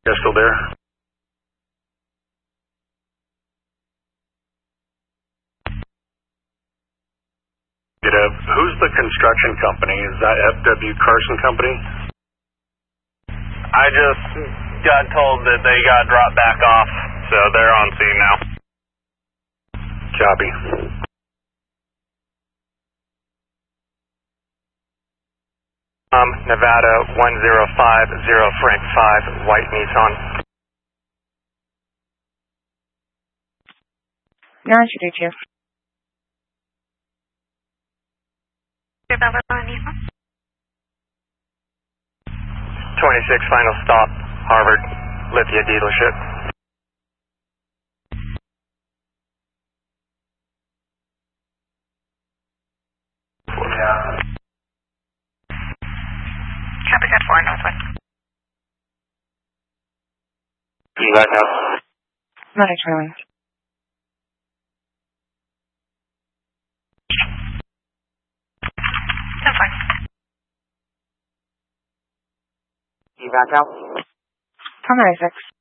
You still there? Who's the construction company? Is that FW Carson Company? I just got told that they got dropped back off, so they're on scene now. Copy. Nevada 1050 Frank 5, white Nissan. Roger, did you? Number on Nissan. 26 final stop, Harvard, Lithia dealership. Copy that 4 Northwest. You guys know? Monitoring. That's fine. You back out? Primary 6.